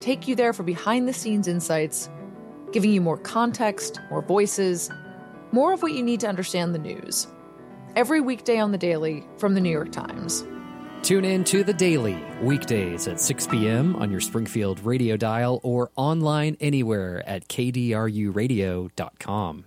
take you there for behind-the-scenes insights, giving you more context, more voices, more of what you need to understand the news. Every weekday on The Daily from The New York Times. Tune in to The Daily, weekdays at 6 p.m. on your Springfield radio dial or online anywhere at kdruradio.com.